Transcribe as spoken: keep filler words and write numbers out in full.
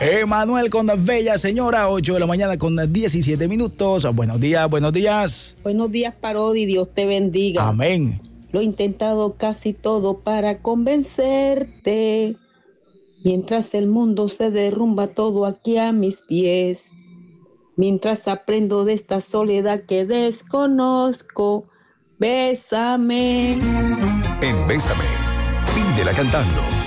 Emanuel con la bella señora, ocho de la mañana con diecisiete minutos. Buenos días, buenos días. Buenos días, Parodi, Dios te bendiga. Amén. Lo he intentado casi todo para convencerte, mientras el mundo se derrumba todo aquí a mis pies, mientras aprendo de esta soledad que desconozco. Bésame. En Bésame, pídela cantando.